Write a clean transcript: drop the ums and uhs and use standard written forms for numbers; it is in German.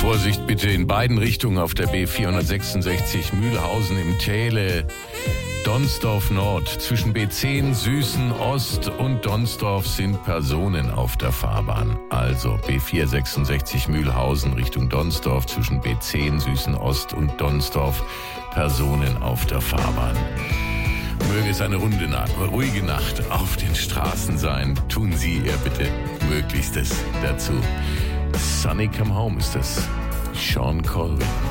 Vorsicht bitte in beiden Richtungen auf der B466 Mühlhausen im Täle, Donsdorf Nord. Zwischen B10 Süßen Ost und Donsdorf sind Personen auf der Fahrbahn. Also B466 Mühlhausen Richtung Donsdorf, zwischen B10 Süßen Ost und Donsdorf Personen auf der Fahrbahn. Möge es eine ruhige Nacht auf den Straßen sein. Tun Sie Ihr bitte Möglichstes dazu. Sunny Come Home ist das. Sean Colvin.